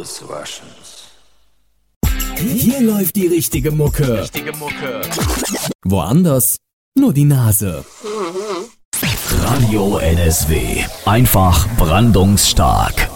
those Russians. Hier läuft die richtige Mucke. Woanders nur die Nase. Radio NSW. Einfach brandungsstark.